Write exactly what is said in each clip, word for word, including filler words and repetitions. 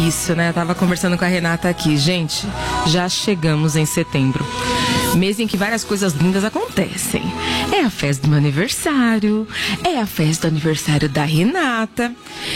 Isso, né? Eu tava conversando com a Renata aqui. Gente, já chegamos em setembro. Mês em que várias coisas lindas acontecem. É a festa do meu aniversário, é a festa do aniversário da Renata.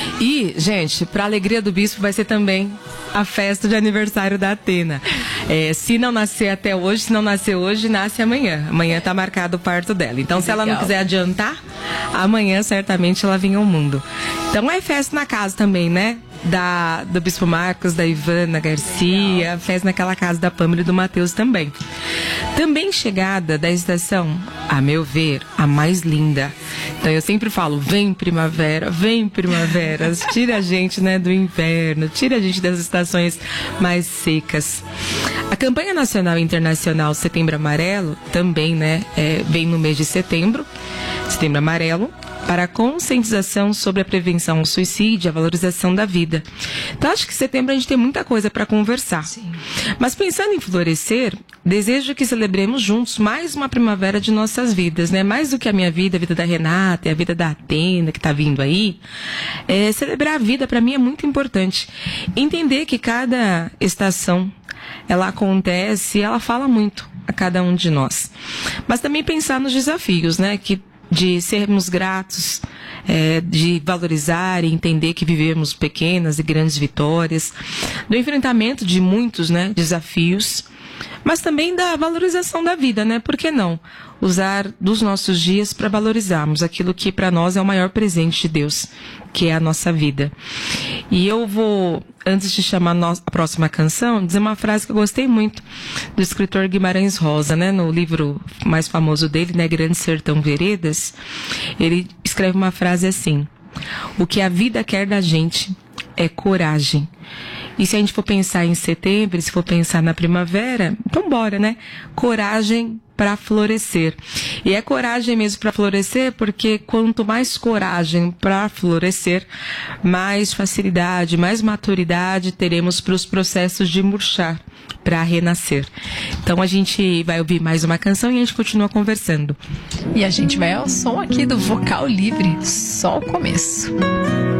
E, gente, pra alegria do bispo vai ser também a festa de aniversário da Atena. É, se não nascer até hoje, se não nascer hoje, nasce amanhã. Amanhã tá marcado o parto dela. Então, se ela não quiser adiantar, amanhã certamente ela vem ao mundo. Então é festa na casa também, né? Da, do Bispo Marcos, da Ivana Garcia, festa naquela casa da Pâmela e do Matheus também. Também chegada da estação, a meu ver, a mais linda. Então eu sempre falo, vem primavera, vem primavera, tira a gente, né, do inverno, tira a gente das estações mais secas. A campanha nacional e internacional Setembro Amarelo também, né, é, vem no mês de setembro, Setembro Amarelo, para a conscientização sobre a prevenção ao suicídio e a valorização da vida. Então, acho que em setembro a gente tem muita coisa para conversar. Sim. Mas pensando em florescer, desejo que celebremos juntos mais uma primavera de nossas vidas, né? Mais do que a minha vida, a vida da Renata e a vida da Atena, que está vindo aí. É, celebrar a vida, para mim, é muito importante. Entender que cada estação, ela acontece e ela fala muito a cada um de nós. Mas também pensar nos desafios, né? Que de sermos gratos, é, de valorizar e entender que vivemos pequenas e grandes vitórias, do enfrentamento de muitos, né, desafios, mas também da valorização da vida, né? Por que não usar dos nossos dias para valorizarmos aquilo que para nós é o maior presente de Deus, que é a nossa vida. E eu vou, antes de chamar a próxima canção, dizer uma frase que eu gostei muito do escritor Guimarães Rosa, né? No livro mais famoso dele, né? Grande Sertão Veredas, ele escreve uma frase assim: o que a vida quer da gente é coragem. E se a gente for pensar em setembro, se for pensar na primavera, então bora, né? Coragem para florescer. E é coragem mesmo para florescer, porque quanto mais coragem para florescer, mais facilidade, mais maturidade teremos para os processos de murchar, para renascer. Então a gente vai ouvir mais uma canção e a gente continua conversando. E a gente vai ao som aqui do Vocal Livre, só o começo.